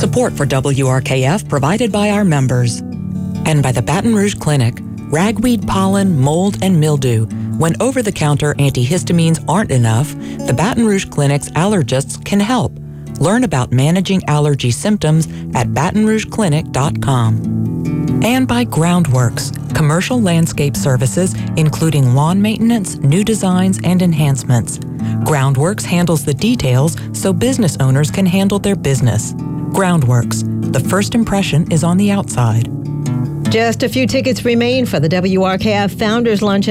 Support for WRKF provided by our members. And by the Baton Rouge Clinic. Ragweed pollen, mold, and mildew. When over-the-counter antihistamines aren't enough, the Baton Rouge Clinic's allergists can help. Learn about managing allergy symptoms at BatonRougeClinic.com. And by Groundworks, commercial landscape services, including lawn maintenance, new designs, and enhancements. Groundworks handles the details so business owners can handle their business. Groundworks, the first impression is on the outside. Just a few tickets remain for the WRKF Founders Luncheon.